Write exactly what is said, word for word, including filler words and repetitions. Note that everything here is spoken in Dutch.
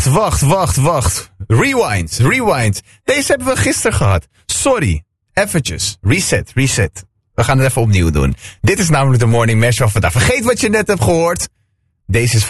Wacht, wacht, wacht, wacht. Rewind, rewind. Deze hebben we gisteren gehad. Sorry. Eventjes. Reset, reset. We gaan het even opnieuw doen. Dit is namelijk de Morning Mash van vandaag. Vergeet wat je net hebt gehoord. Deze is